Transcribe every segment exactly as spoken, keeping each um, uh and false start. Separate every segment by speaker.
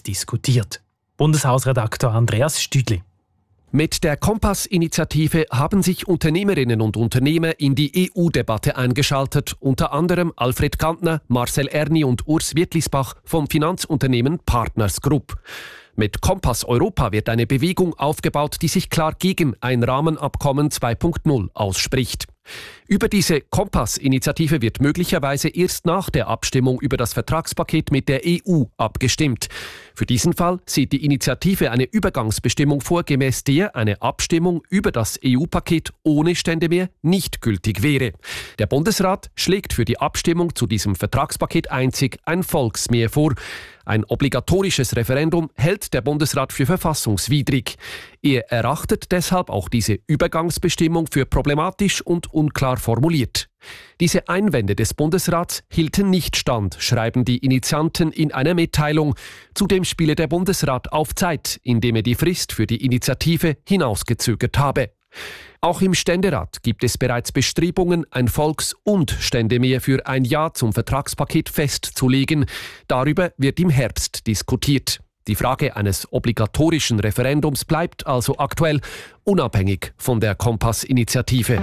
Speaker 1: diskutiert. Bundeshausredaktor Andreas Stüdli.
Speaker 2: Mit der Kompass-Initiative haben sich Unternehmerinnen und Unternehmer in die E U-Debatte eingeschaltet, unter anderem Alfred Kantner, Marcel Erni und Urs Wittlisbach vom Finanzunternehmen Partners Group. Mit Kompass Europa wird eine Bewegung aufgebaut, die sich klar gegen ein Rahmenabkommen zwei Punkt null ausspricht. Über diese Kompass-Initiative wird möglicherweise erst nach der Abstimmung über das Vertragspaket mit der E U abgestimmt. Für diesen Fall sieht die Initiative eine Übergangsbestimmung vor, gemäß der eine Abstimmung über das E U-Paket ohne Ständemehr nicht gültig wäre. Der Bundesrat schlägt für die Abstimmung zu diesem Vertragspaket einzig ein Volksmehr vor. Ein obligatorisches Referendum hält der Bundesrat für verfassungswidrig. Er erachtet deshalb auch diese Übergangsbestimmung für problematisch und unklar formuliert. Diese Einwände des Bundesrats hielten nicht stand, schreiben die Initianten in einer Mitteilung. Zudem spiele der Bundesrat auf Zeit, indem er die Frist für die Initiative hinausgezögert habe. Auch im Ständerat gibt es bereits Bestrebungen, ein Volks- und Ständemehr für ein Ja zum Vertragspaket festzulegen. Darüber wird im Herbst diskutiert. Die Frage eines obligatorischen Referendums bleibt also aktuell, unabhängig von der Kompass-Initiative.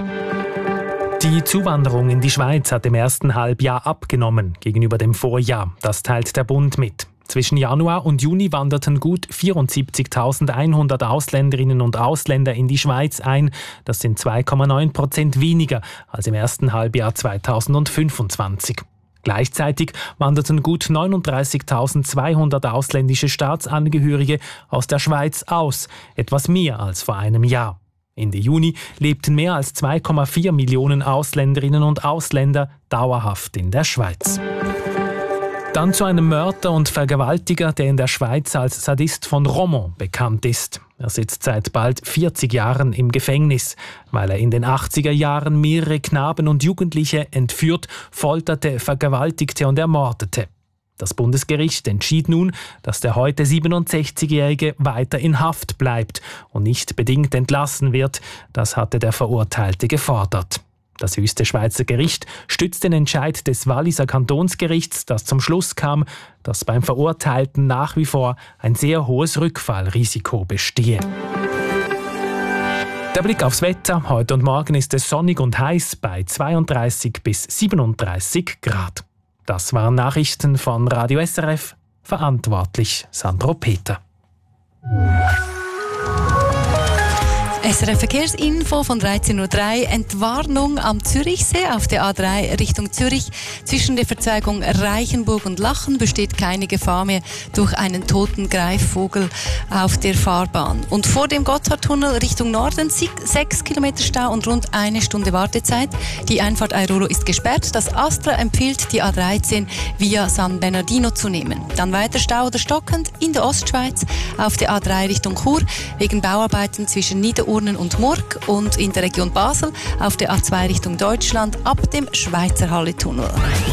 Speaker 1: Die Zuwanderung in die Schweiz hat im ersten Halbjahr abgenommen gegenüber dem Vorjahr. Das teilt der Bund mit. Zwischen Januar und Juni wanderten gut vierundsiebzigtausendeinhundert Ausländerinnen und Ausländer in die Schweiz ein. Das sind zwei Komma neun Prozent weniger als im ersten Halbjahr zweitausendfünfundzwanzig. Gleichzeitig wanderten gut neununddreißigtausendzweihundert ausländische Staatsangehörige aus der Schweiz aus, etwas mehr als vor einem Jahr. Ende Juni lebten mehr als zwei Komma vier Millionen Ausländerinnen und Ausländer dauerhaft in der Schweiz. Dann zu einem Mörder und Vergewaltiger, der in der Schweiz als Sadist von Romont bekannt ist. Er sitzt seit bald vierzig Jahren im Gefängnis, weil er in den achtziger Jahren mehrere Knaben und Jugendliche entführt, folterte, vergewaltigte und ermordete. Das Bundesgericht entschied nun, dass der heute siebenundsechzigjährige weiter in Haft bleibt und nicht bedingt entlassen wird. Das hatte der Verurteilte gefordert. Das höchste Schweizer Gericht stützt den Entscheid des Walliser Kantonsgerichts, das zum Schluss kam, dass beim Verurteilten nach wie vor ein sehr hohes Rückfallrisiko bestehe. Der Blick aufs Wetter. Heute und morgen ist es sonnig und heiß bei zweiunddreißig bis siebenunddreißig Grad. Das waren Nachrichten von Radio S R F. Verantwortlich Sandro Peter.
Speaker 3: S R F Verkehrsinfo von dreizehn Uhr drei. Entwarnung am Zürichsee auf der A drei Richtung Zürich. Zwischen der Verzweigung Reichenburg und Lachen besteht keine Gefahr mehr durch einen toten Greifvogel auf der Fahrbahn. Und vor dem Gotthardtunnel Richtung Norden sechs Kilometer Stau und rund eine Stunde Wartezeit. Die Einfahrt Airolo ist gesperrt. Das Astra empfiehlt, die A dreizehn via San Bernardino zu nehmen. Dann weiter Stau oder stockend in der Ostschweiz auf der A drei Richtung Chur wegen Bauarbeiten zwischen Niederurnen und Murg und in der Region Basel auf der A zwei Richtung Deutschland ab dem Schweizer Halletunnel.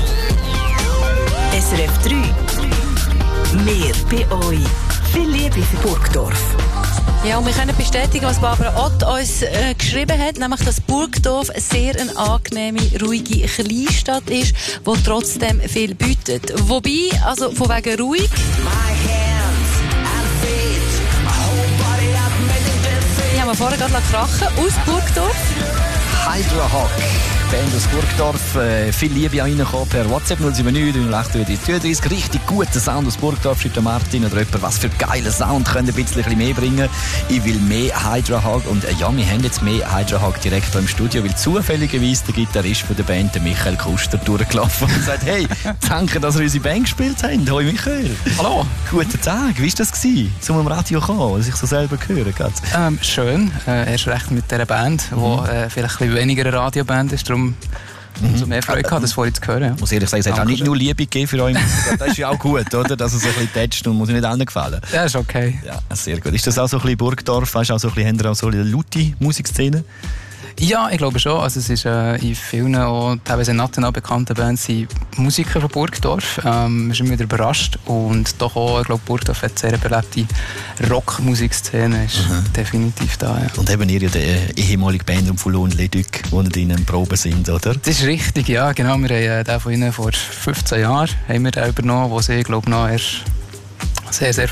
Speaker 4: S R F drei. Mehr bei euch. Viel Liebe für Burgdorf.
Speaker 3: Ja, und wir können bestätigen, was Barbara Ott uns äh, geschrieben hat, nämlich, dass Burgdorf sehr eine angenehme, ruhige Kleinstadt ist, die trotzdem viel bietet. Wobei, also von wegen ruhig... Wir haben vorher gerade krachen aus Burgdorf.
Speaker 5: Hydra Hawk, Band aus Burgdorf. Äh, viel Liebe reingekommen per WhatsApp null sieben neun drei acht drei dreiunddreißig. Richtig guter Sound aus Burgdorf, schreibt der Martin oder jemand. Was für geiler Sound, könnt ihr ein bisschen mehr bringen. Ich will mehr Hydra Hawk. Und äh, ja, wir haben jetzt mehr Hydra Hawk direkt hier im Studio, weil zufälligerweise der Gitarrist von der Band, der Michael Kuster, durchgelaufen und sagt, hey, danke, dass ihr unsere Band gespielt habt. Hoi Michael. Hallo. Guten Tag. Wie war das gewesen, zum am Radio zu kommen, was ich so selber hören kann?
Speaker 6: Ähm, schön. Äh, erst recht mit dieser Band, die mhm. äh, vielleicht ein bisschen weniger eine Radioband ist. Darum umso mehr Freude gehabt, das vorhin zu hören. Ja.
Speaker 5: Muss ehrlich sagen, es hat auch nicht nur Liebe gegeben für euch. Das ist ja auch gut, oder? Dass es so ein bisschen tätscht und muss nicht allen gefallen.
Speaker 6: Ja, ist okay.
Speaker 5: Ja, sehr gut. Ist das auch so ein bisschen Burgdorf? Weißt du, auch so ein bisschen, haben auch so eine laute Musikszene?
Speaker 6: Ja, ich glaube schon. Also es ist äh, in vielen, auch teilweise national bekannten Bands, sind Musiker von Burgdorf. Ähm, wir sind immer wieder überrascht. Und doch auch, ich glaube, Burgdorf hat eine sehr belebte Rockmusikszene. Ist mhm. definitiv da. Ja.
Speaker 5: Und eben ihr ja der ehemalige Band um Foulon und Leduc, die in den Proben sind, oder?
Speaker 6: Das ist richtig, ja. Genau. Wir haben den von ihnen vor fünfzehn Jahren haben wir den übernommen, wo sie, glaube ich, noch erst sehr, sehr